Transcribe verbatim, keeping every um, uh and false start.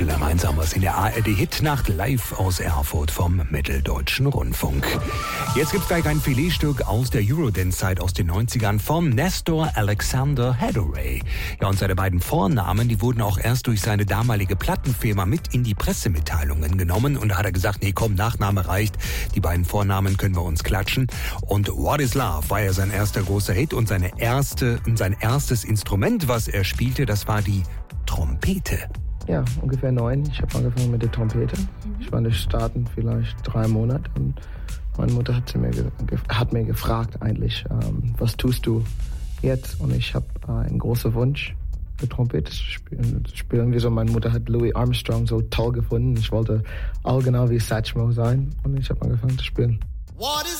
Viertel am eins haben wir es in der A R D-Hitnacht live aus Erfurt vom Mitteldeutschen Rundfunk. Jetzt gibt's gleich ein Filetstück aus der Eurodance-Zeit aus den neunzigern vom Nestor Alexander Hathaway. Ja, und seine beiden Vornamen, die wurden auch erst durch seine damalige Plattenfirma mit in die Pressemitteilungen genommen. Und da hat er gesagt, nee, komm, Nachname reicht. Die beiden Vornamen können wir uns klatschen. Und What is Love war ja sein erster großer Hit und seine erste, und sein erstes Instrument, was er spielte, das war die Trompete. Ja, ungefähr neun. Ich habe angefangen mit der Trompete. Ich war in den Staaten vielleicht drei Monate und meine Mutter hat, sie mir, ge- hat mir gefragt eigentlich, ähm, was tust du jetzt? Und ich habe äh, einen großen Wunsch, die Trompete zu spielen. Zu spielen. Wieso? Meine Mutter hat Louis Armstrong so toll gefunden. Ich wollte all genau wie Satchmo sein und ich habe angefangen zu spielen. What is